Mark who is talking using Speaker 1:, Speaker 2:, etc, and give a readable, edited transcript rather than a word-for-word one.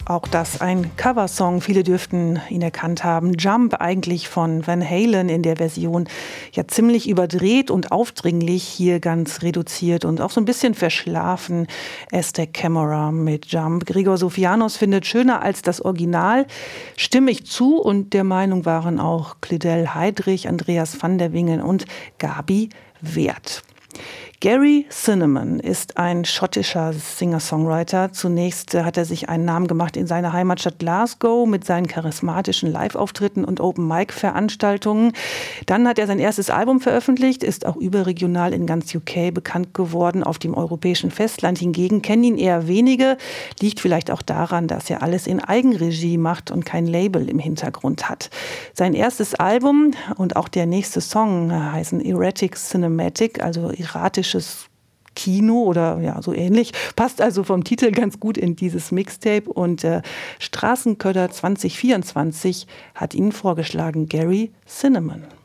Speaker 1: Auch das ein Coversong. Viele dürften ihn erkannt haben. Jump, eigentlich von Van Halen in der Version ja ziemlich überdreht und aufdringlich, hier ganz reduziert und auch so ein bisschen verschlafen. Aztec Camera mit Jump. Gregor Sofianos findet schöner als das Original. Stimme ich zu, und der Meinung waren auch Clydel Heidrich, Andreas van der Wingen und Gabi Wert. Gary Cinnamon ist ein schottischer Singer-Songwriter. Zunächst hat er sich einen Namen gemacht in seiner Heimatstadt Glasgow mit seinen charismatischen Live-Auftritten und Open-Mic-Veranstaltungen. Dann hat er sein erstes Album veröffentlicht, ist auch überregional in ganz UK bekannt geworden. Auf dem europäischen Festland hingegen kennen ihn eher wenige. Liegt vielleicht auch daran, dass er alles in Eigenregie macht und kein Label im Hintergrund hat. Sein erstes Album und auch der nächste Song heißen Erratic Cinematic, also erratisches Kino oder ja, so ähnlich. Passt also vom Titel ganz gut in dieses Mixtape. Und Straßenköder 2024 hat Ihnen vorgeschlagen, Gary Cinnamon.